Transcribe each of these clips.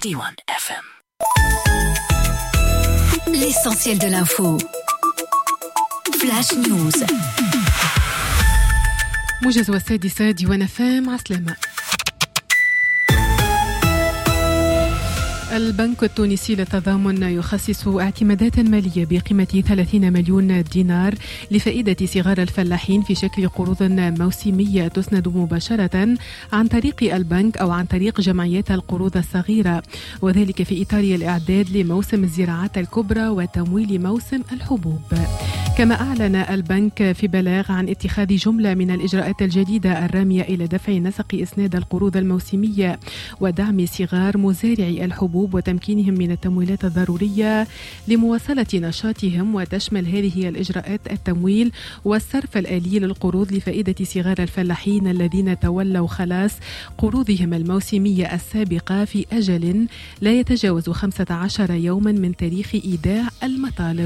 D1 FM. L'essentiel de l'info. Flash News. موجز والسادسة D1 FM. عسلامة. البنك التونسي للتضامن يخصص اعتمادات مالية بقيمة 30 مليون دينار لفائدة صغار الفلاحين في شكل قروض موسمية تسند مباشرة عن طريق البنك أو عن طريق جمعيات القروض الصغيرة، وذلك في إطار الإعداد لموسم الزراعات الكبرى وتمويل موسم الحبوب. كما أعلن البنك في بلاغ عن اتخاذ جملة من الإجراءات الجديدة الرامية إلى دفع نسق إسناد القروض الموسمية ودعم صغار مزارعي الحبوب وتمكينهم من التمويلات الضرورية لمواصلة نشاطهم، وتشمل هذه الإجراءات التمويل والصرف الآلي للقروض لفائدة صغار الفلاحين الذين تولوا خلاص قروضهم الموسمية السابقة في أجل لا يتجاوز 15 يوما من تاريخ إيداع المطالب.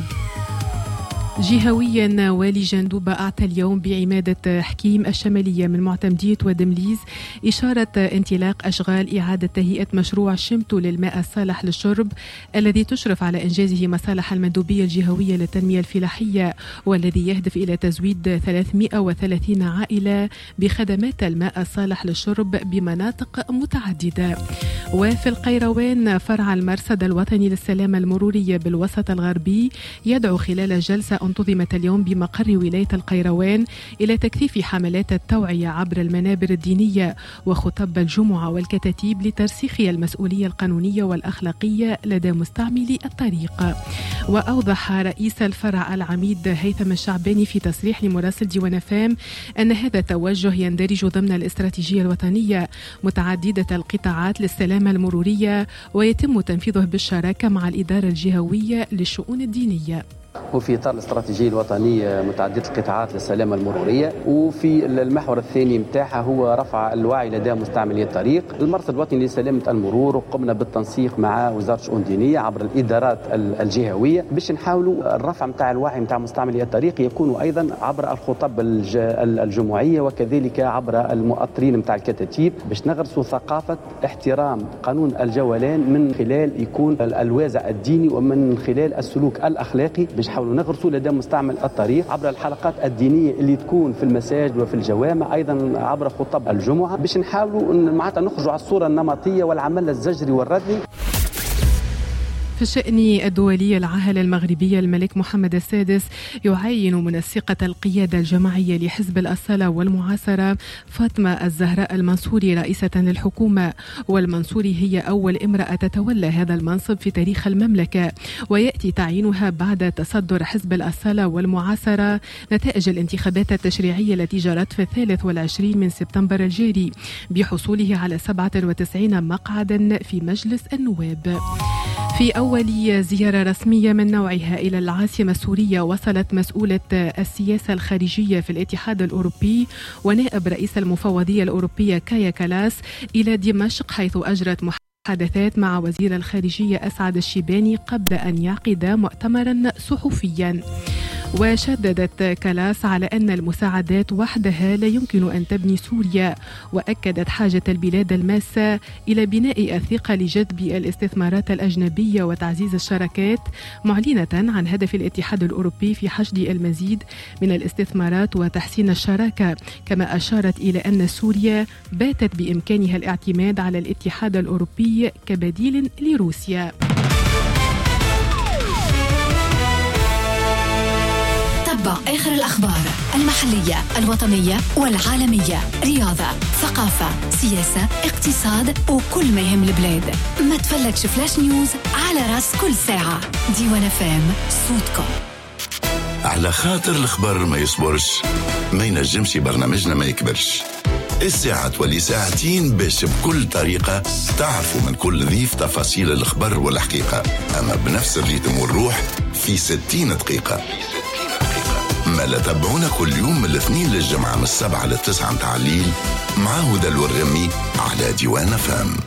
جهويا والي جندوبة أعطى اليوم بعمادة حكيم الشمالية من معتمدية ودمليز إشارة انطلاق أشغال إعادة تهيئة مشروع شمتو للماء الصالح للشرب الذي تشرف على إنجازه مصالح المندوبية الجهوية للتنمية الفلاحية، والذي يهدف إلى تزويد 330 عائلة بخدمات الماء الصالح للشرب بمناطق متعددة. وفي القيروان فرع المرصد الوطني للسلامة المرورية بالوسط الغربي يدعو خلال جلسة انتظمت اليوم بمقر ولاية القيروان إلى تكثيف حملات التوعية عبر المنابر الدينية وخطب الجمعة والكتاتيب لترسيخ المسؤولية القانونية والأخلاقية لدى مستعملي الطريق. وأوضح رئيس الفرع العميد هيثم الشعباني في تصريح لمراسل D1 FM أن هذا التوجه يندرج ضمن الاستراتيجية الوطنية متعددة القطاعات للسلامة المرورية، ويتم تنفيذه بالشراكة مع الإدارة الجهوية للشؤون الدينية. وفي إطار الاستراتيجية الوطنية متعددة القطاعات للسلامة المرورية، وفي المحور الثاني متاعها هو رفع الوعي لدى مستعملي الطريق. المرصد الوطني لسلامة المرور وقمنا بالتنسيق مع وزارة الشؤون الدينية عبر الإدارات الجهوية باش نحاولوا الرفع متاع الوعي متاع مستعملي الطريق يكونوا أيضا عبر الخطب الجمعية وكذلك عبر المؤطرين متاع الكتاتيب باش نغرسوا ثقافة احترام قانون الجولان من خلال يكون الوازع الديني ومن خلال السلوك الأخلاقي، نحاولوا نغرسوا لدى مستعمل الطريق عبر الحلقات الدينية اللي تكون في المساجد وفي الجوامع، أيضا عبر خطب الجمعة باش نحاولوا معناتها نخرجوا على الصورة النمطية والعمل الزجري والردي. في الشأن الدولي، العاهل المغربي الملك محمد السادس يعين منسقة القيادة الجماعية لحزب الأصالة والمعاصرة فاطمة الزهراء المنصوري رئيسة للحكومة، والمنصوري هي أول امرأة تتولى هذا المنصب في تاريخ المملكة، ويأتي تعيينها بعد تصدر حزب الأصالة والمعاصرة نتائج الانتخابات التشريعية التي جرت في 23 من سبتمبر الجاري بحصوله على 97 مقعدا في مجلس النواب. في أول زيارة رسمية من نوعها إلى العاصمة السورية، وصلت مسؤولة السياسة الخارجية في الاتحاد الأوروبي ونائب رئيس المفوضية الأوروبية كايا كالاس إلى دمشق، حيث أجرت محادثات مع وزير الخارجية أسعد الشيباني قبل أن يعقد مؤتمرا صحفيا. وشددت كالاس على أن المساعدات وحدها لا يمكن أن تبني سوريا، وأكدت حاجة البلاد الماسة إلى بناء الثقة لجذب الاستثمارات الأجنبية وتعزيز الشراكات، معلنة عن هدف الاتحاد الأوروبي في حشد المزيد من الاستثمارات وتحسين الشراكة. كما أشارت إلى أن سوريا باتت بإمكانها الاعتماد على الاتحاد الأوروبي كبديل لروسيا. تابع آخر الأخبار المحلية الوطنية والعالمية، رياضة، ثقافة، سياسة، اقتصاد وكل ما يهم البلاد. ما تفلتش فلاش نيوز على راس كل ساعة. D1 FM صوتكم. على خاطر الخبر ما يصبرش، ما ينجمش برنامجنا ما يكبرش. الساعة تولي ساعتين باش بكل طريقة تعرفوا من كل ضيف تفاصيل الخبر والحقيقة، أما بنفس الريتم والروح في 60 دقيقة. ما لا تابعونا كل يوم من الاثنين للجمعة من 7 ل 9 متاع الليل مع هدى الورمي على D1 FM.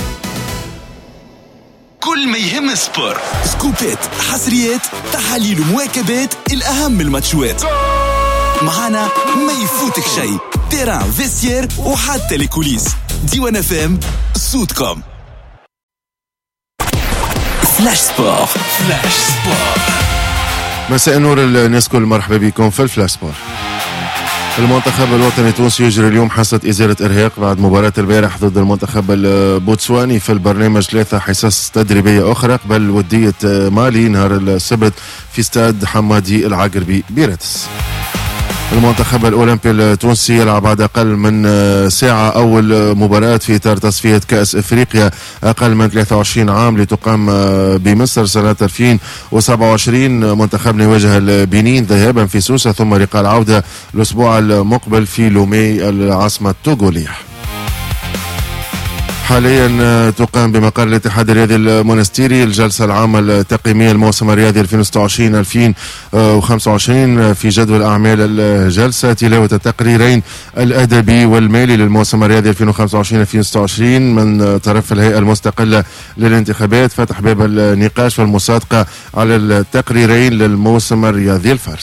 كل ما يهم السبور، سكوبات، حصريات، تحاليل ومواكبات الأهم الماتشات. معانا ما يفوتك شيء، تيران، فيستير وحتى الكوليس. D1 FM صوتكم. فلاش سبور. فلاش سبور. مساء النور الناس كل، مرحبا بكم في الفلاش سبور. المنتخب الوطني التونسي يجري اليوم حصة إزالة إرهاق بعد مباراة البارح ضد المنتخب البوتسواني في البرنامج 3 حصص تدريبية أخرى قبل ودية مالي نهار السبت في استاد حمادي العقربي بيرتس. المنتخب الأولمبي التونسي يلعب بعد أقل من ساعة أول مباراة في إطار تصفية كأس إفريقيا أقل من 23 عام لتقام بمصر سنة 2027. منتخبنا يواجه البنين ذهابا في سوسة ثم لقاء العودة الأسبوع المقبل في لومي العاصمة التوغولية. حاليا تقام بمقر الاتحاد الرياضي المونستيري الجلسة العامة التقييمية الموسم الرياضي 2026-2025. في جدول أعمال الجلسة تلاوة التقريرين الأدبي والمالي للموسم الرياضي 2025-2026 من طرف الهيئة المستقلة للانتخابات، فتح باب النقاش والمصادقة على التقريرين للموسم الرياضي الفرد.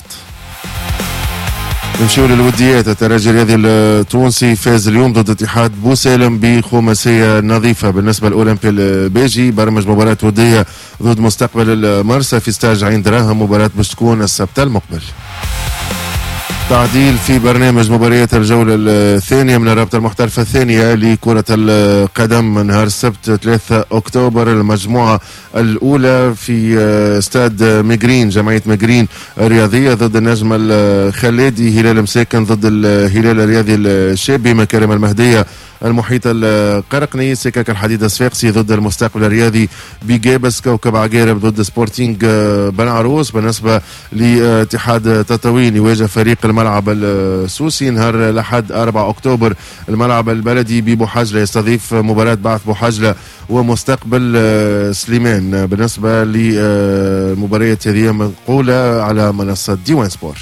نمشيو للوديات. الترجي الرياضي التونسي فاز اليوم ضد اتحاد بوسالم بخماسية نظيفة. بالنسبة للأولمبي البيجي برمج مباراة ودية ضد مستقبل المرسى في استاد عين دراهم، مباراة باش تكون السبت المقبل. تعديل في برنامج مباريات الجولة الثانية من الرابطة المحترفة الثانية لكرة القدم نهار السبت 3 أكتوبر. المجموعة الأولى في استاد ميغرين، جمعية ميغرين الرياضية ضد النجم الخلادي. هلال مساكن ضد الهلال الرياضي الشابي. مكارم المهدية المحيط القرقني. سكك الحديد الصفاقسي ضد المستقبل الرياضي بجابس. كوكب عقارب ضد سبورتينج بنعروس. بالنسبة لاتحاد تطاوين يواجه فريق الملعب السوسي نهار الأحد 4 أكتوبر. الملعب البلدي ببوحجلة يستضيف مباراة بعث بوحجلة ومستقبل سليمان. بالنسبة للمباريات هذه منقولة على منصة ديوان سبور.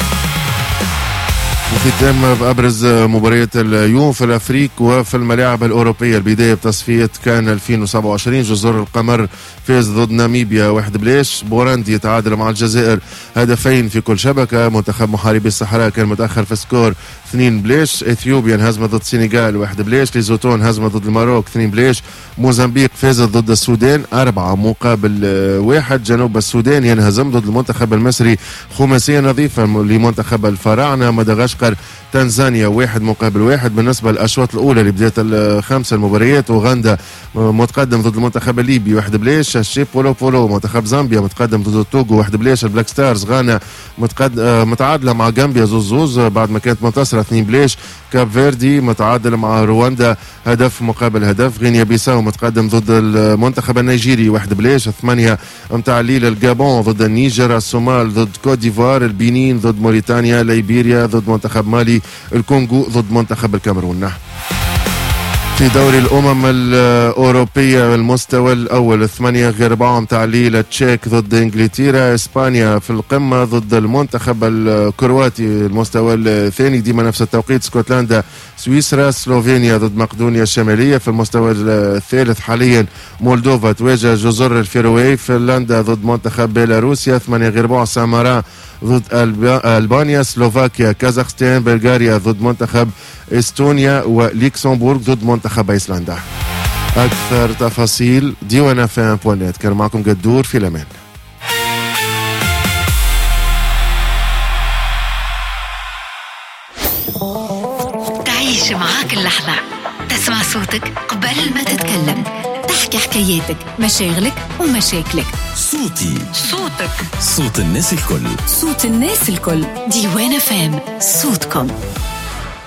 وختام بأبرز مباريات اليوم في الأفريق وفي الملاعب الأوروبية. البداية بتصفية كان 2027. جزر القمر فاز ضد ناميبيا 1-0. بوراندي يتعادل مع الجزائر 2 في كل شبكة. منتخب محاربي الصحراء كان متأخر في سكور 2-0. إثيوبيا انهزمت ضد السنغال 1-0. ليزوتو انهزمت ضد الماروك 2-0. موزمبيق فازت ضد السودان 4-1. جنوب السودان ينهزم ضد المنتخب المصري خماسية نظيفة لمنتخب الفراعنة. مدغشقر تنزانيا 1-1. بالنسبة للأشواط الأولى اللي بدأت الخمسة المباريات، أوغندا متقدم ضد المنتخب الليبي 1-0. الشيب بولو منتخب زامبيا متقدم ضد التوغو 1-0. البلاك ستارز غانا متعادلة مع غامبيا 2-2 بعد ما كانت منتصرة 2-0. كاب فيردي متعادل مع رواندا 1-1. غينيا بيساو متقدم ضد المنتخب النيجيري 1-0. 8 متاع الليل الجابون ضد النيجر. الصومال ضد كوت ديفوار. البنين ضد موريتانيا. ليبيريا ضد منتخب مالي. الكونغو ضد منتخب الكاميرون. في دوري الأمم الأوروبية المستوى الأول 8-4 متاع الليل التشيك ضد إنجلترا. إسبانيا في القمة ضد المنتخب الكرواتي المستوى الثاني ديما نفس التوقيت. اسكتلندا سويسرا. سلوفينيا ضد مقدونيا الشمالية. في المستوى الثالث حاليا مولدوفا تواجه جزر الفيروي. فنلندا ضد منتخب بيلاروسيا. 8-4 سامارا ضد ألبانيا. سلوفاكيا كازاخستان. بلغاريا ضد منتخب استونيا. وليكسمبورغ ضد منتخب ايسلندا. اكثر تفاصيل ديوان FM.net. كان معكم قدور في الامان. تعيش معاك اللحظة، تسمع صوتك قبل ما تتكلم، تحكي حكاياتك، مشاغلك ومشاكلك. صوتك، صوت الناس الكل، صوت الناس الكل. ديوان FM، صوتكم.